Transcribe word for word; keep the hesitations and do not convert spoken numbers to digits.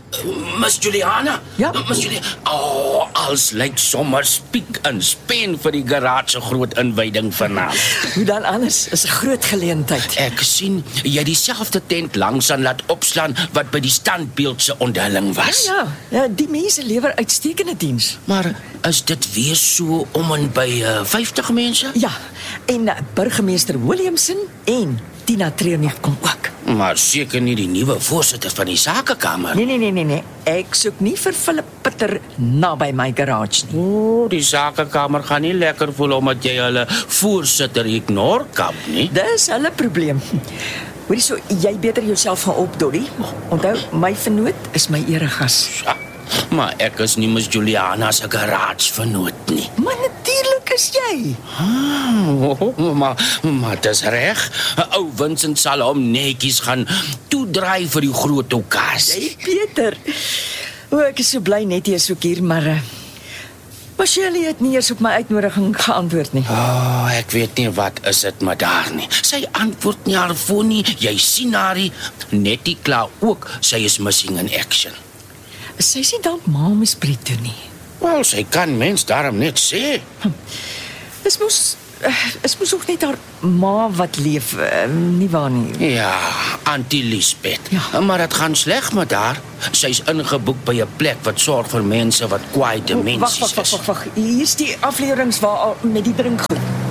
Miss Juliana? Ja? Miss Juliana? Oh, als lyk sommer spiek en spen vir die garage groot inwyding vanaand. Hoe dan anders? Is 'n groot geleentheid. Ek sien jy dieselfde tent langs aan laat opslaan wat by die standbeeld se onthulling was. Ja, ja, die mense lewer uitstekende diens. Maar is dit weer so om en by uh, vyftig mense? Ja, en uh, burgemeester Williamson en Tina Treurnig kom ook. Maar seker nie die nuwe voorsitter van die sakekamer. Nee, nee, nee, nee, nee. Ek soek nie vir Philip Pitter naby my garage nie. O, oh, die sakekamer gaan nie lekker voel omdat jy hulle voorsitter ignore kap nie. Dis hulle probleem. Hoorie so, jy beter jouself gaan op, Dolly. Onthou, my vernoot is my eregas. Ja, maar ek is nie Miss Juliana se garage vernoot nie. Maar natuurlik is jy. Ah, oh, maar, maar dis reg. Ou Vincent sal hom netjies gaan toedraai vir die groot okkasie. Hey, Peter. O, ek is so bly net jy is ook hier, maar uh, Michelle het nie eers op my uitnodiging geantwoord nie. Oh, ek weet nie wat is dit met haar nie. Sy antwoord nie haar foon nie. Jy sien haar nie. Nettie kla ook, sy is missing in action. Sy sê dalk ma misbreek toe nie. Wel, sy kan mens daarom net sê. Dis mos uh, is mos ook net haar ma wat leef, uh, nie waar nie. Ja, Auntie Lisbeth. Ja. Maar dit gaan sleg met haar. Sy's ingeboek by 'n plek wat sorg vir mense wat kwaai demensies Wag, wag, wag, is. wag, wag. Hier's die aflewerings waar al met die drinkgoed.